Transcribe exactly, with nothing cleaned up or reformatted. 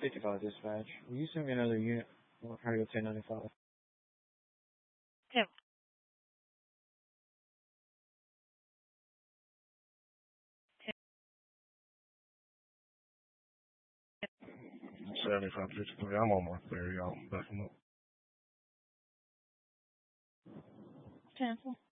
fifty-five dispatch. Will you send me another unit? I'm trying to go ten ninety-five. Tim. seventy-five fifty-three. I'm almost there, y'all. Back them up. Cancel.